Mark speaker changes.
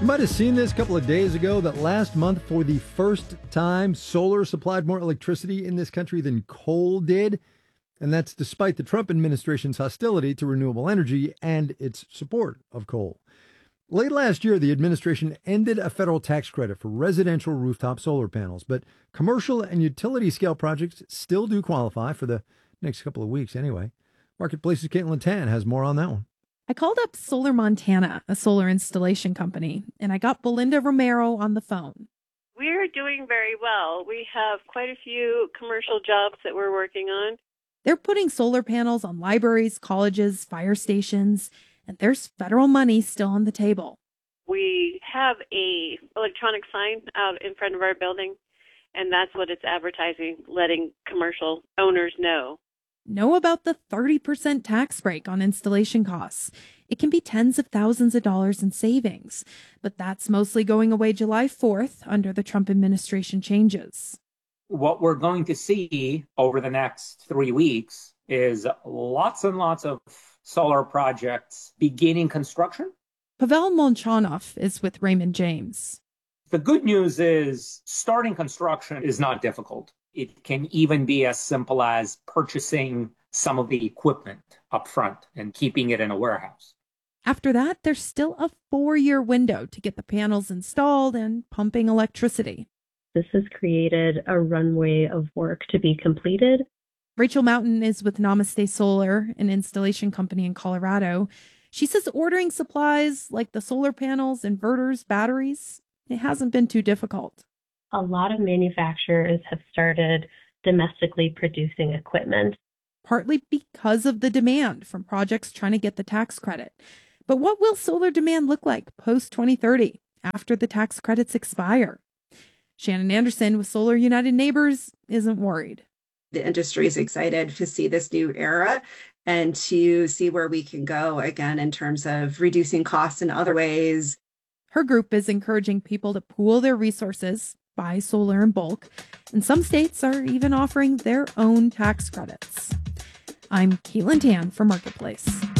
Speaker 1: You might have seen this a couple of days ago that last month, for the first time, solar supplied more electricity in this country than coal did. And that's despite the Trump administration's hostility to renewable energy and its support of coal. Late last year, the administration ended a federal tax credit for residential rooftop solar panels, but commercial and utility scale projects still do qualify for the next couple of weeks anyway. Marketplace's Caitlin Tan has more on that one.
Speaker 2: I called up Solar Montana, a solar installation company, and I got Belinda Romero on the phone.
Speaker 3: We're doing very well. We have quite a few commercial jobs that we're working on.
Speaker 2: They're putting solar panels on libraries, colleges, fire stations, and there's federal money still on the table.
Speaker 3: We have a electronic sign out in front of our building, and that's what it's advertising, letting commercial owners know
Speaker 2: About the 30% tax break on installation costs. It can be tens of thousands of dollars in savings, but that's mostly going away July 4th under the Trump administration changes.
Speaker 4: What we're going to see over the next 3 weeks is lots and lots of solar projects beginning construction.
Speaker 2: Pavel Molchanov is with Raymond James.
Speaker 4: The good news is starting construction is not difficult. It can even be as simple as purchasing some of the equipment up front and keeping it in a warehouse.
Speaker 2: After that, there's still a 4-year window to get the panels installed and pumping electricity.
Speaker 5: This has created a runway of work to be completed.
Speaker 2: Rachel Mountain is with Namaste Solar, an installation company in Colorado. She says ordering supplies like the solar panels, inverters, batteries, it hasn't been too difficult.
Speaker 5: A lot of manufacturers have started domestically producing equipment.
Speaker 2: Partly because of the demand from projects trying to get the tax credit. But what will solar demand look like post-2030 after the tax credits expire? Shannon Anderson with Solar United Neighbors isn't worried.
Speaker 6: The industry is excited to see this new era and to see where we can go again in terms of reducing costs in other ways.
Speaker 2: Her group is encouraging people to pool their resources, buy solar in bulk, and some states are even offering their own tax credits. I'm Caitlin Tan for Marketplace.